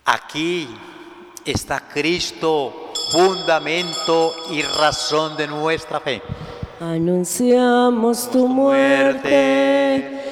Aquí está Cristo, fundamento y razón de nuestra fe. Anunciamos tu muerte